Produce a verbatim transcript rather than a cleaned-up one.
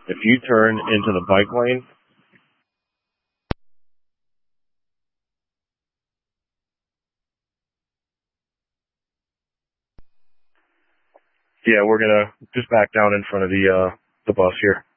If you turn into the bike lane, yeah, we're gonna just back down in front of the uh the bus here.